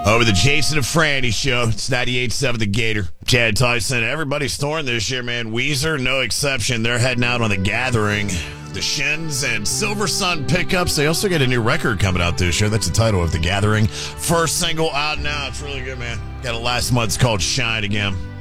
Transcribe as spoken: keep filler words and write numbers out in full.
Over the Jason and Franny show. It's ninety-eight point seven The Gator. Chad Tyson. Everybody's touring this year, man. Weezer, no exception. They're heading out on The Gathering. The Shins and Silver Sun pickups. They also get a new record coming out this year. That's the title of The Gathering. First single out now. It's really good, man. Got it last month. It's called Shine Again.